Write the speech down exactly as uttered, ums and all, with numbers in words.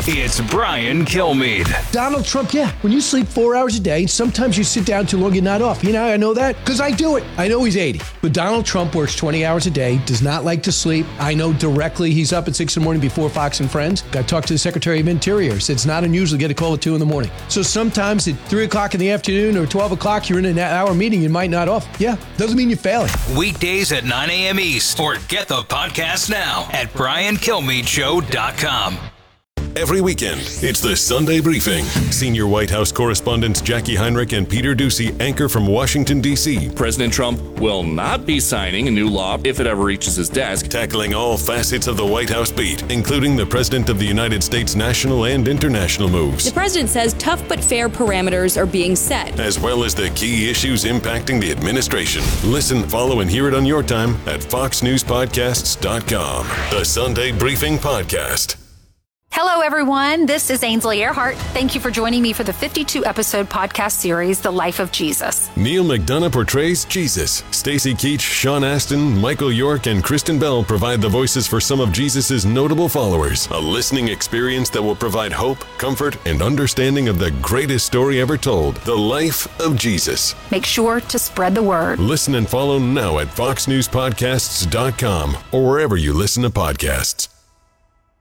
It's Brian Kilmeade. Donald Trump, yeah. When you sleep four hours a day, sometimes you sit down too long, you're not off. You know how I know that? Because I do it. I know he's eighty. But Donald Trump works twenty hours a day, does not like to sleep. I know directly he's up at six in the morning before Fox and Friends. I talked to the Secretary of Interior. Said it's not unusual to get a call at two in the morning. So sometimes at three o'clock in the afternoon or twelve o'clock, you're in an hour meeting, you might not off. Yeah, doesn't mean you're failing. Weekdays at nine a.m. East. Or get the podcast now at brian kilmeade show dot com. Every weekend, it's the Sunday Briefing. Senior White House correspondents Jackie Heinrich and Peter Doocy anchor from Washington, D C President Trump will not be signing a new law if it ever reaches his desk. Tackling all facets of the White House beat, including the President of the United States national and international moves. The president says tough but fair parameters are being set, as well as the key issues impacting the administration. Listen, follow, and hear it on your time at fox news podcasts dot com. The Sunday Briefing Podcast. Hello, everyone. This is Ainsley Earhart. Thank you for joining me for the fifty-two episode podcast series, The Life of Jesus. Neil McDonough portrays Jesus. Stacy Keach, Sean Astin, Michael York, and Kristen Bell provide the voices for some of Jesus' notable followers. A listening experience that will provide hope, comfort, and understanding of the greatest story ever told, The Life of Jesus. Make sure to spread the word. Listen and follow now at fox news podcasts dot com or wherever you listen to podcasts.